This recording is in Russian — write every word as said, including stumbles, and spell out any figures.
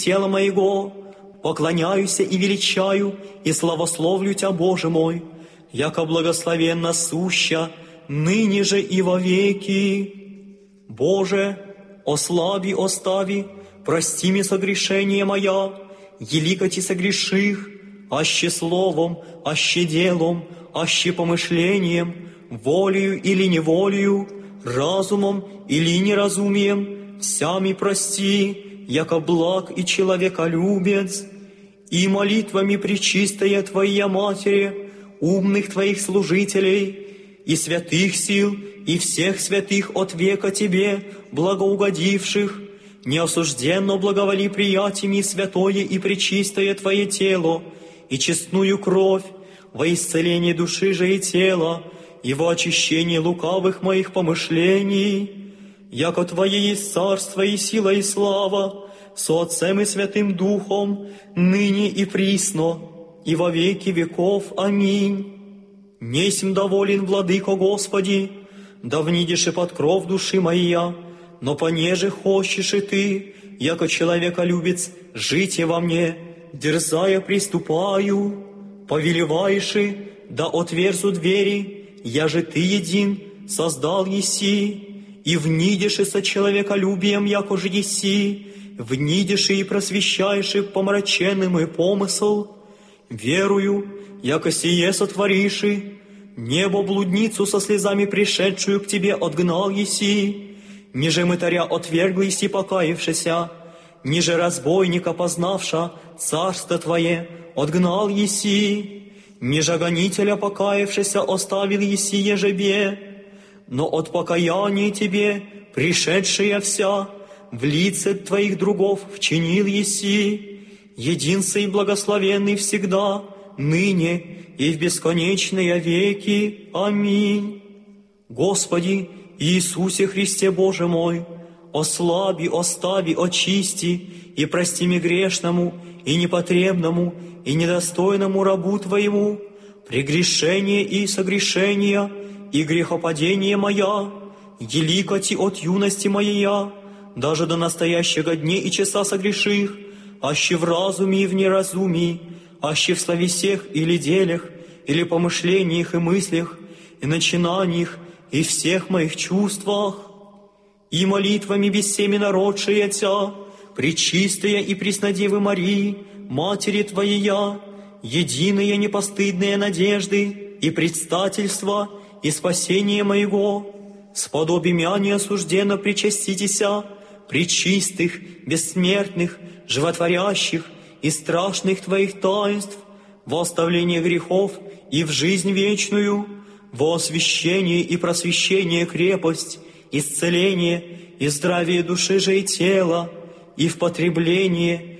тела моего, поклоняюсь и величаю, и славословлю Тя, Боже мой, яко благословенна суща, ныне же и во веки. Боже, ослаби, остави, прости мне согрешение моя, еликоти согреших, аще словом, аще делом, аще помышлением, волею или неволею, разумом или неразумием, всями прости, яко благ и человеколюбец, и молитвами пречистая Твоя Матери, умных Твоих служителей, и святых сил, и всех святых от века Тебе, благоугодивших, неосужденно благоволи приятиями святое и пречистое Твое тело, и честную кровь, во исцеление души же и тела, и во очищение лукавых моих помышлений, яко Твое есть царство и сила и слава, со Отцем и Святым Духом, ныне и присно, и во веки веков. Аминь. Несем доволен, Владыко Господи, да внидишь под кров души моя, но понеже хочешь и Ты, яко человеколюбец, жить во мне, дерзая приступаю, повелеваешь и, да отверзу двери, я же Ты един создал еси, и внидишь и со человеколюбием, яко же еси, внидишь и просвещаешь и помраченным и помысл, верую, яко сие сотворишь, небо блудницу со слезами пришедшую к Тебе отгнал еси, ниже мытаря отвергл еси покаявшися, ниже разбойника познавша царство Твое отгнал еси, ниже гонителя покаявшися оставил еси ежебе, но от покаяния Тебе пришедшая вся в лице Твоих другов вчинил еси, единственный и благословенный всегда, ныне и в бесконечные веки. Аминь. Господи Иисусе Христе Боже мой, ослаби, остави, очисти и прости мне грешному и непотребному и недостойному рабу Твоему прегрешение и согрешения и грехопадение моя, еликоти от юности моя, даже до настоящего дня и часа согреших, аще в разуме и в неразумии, аще в словесех или делях, или помышлениях и мыслях, и начинаниях, и всех моих чувствах, и молитвами без всеми народшая Тя, пречистая и преснодевы Марии, Матери Твоя, единая непостыдная надежды и предстательства и спасения моего, сподоби мя неосужденно причаститеся, пречистых, бессмертных, животворящих и страшных Твоих таинств, во оставление грехов и в жизнь вечную, во освящение и просвещение крепость, исцеление и здравие души же и тела, и в потребление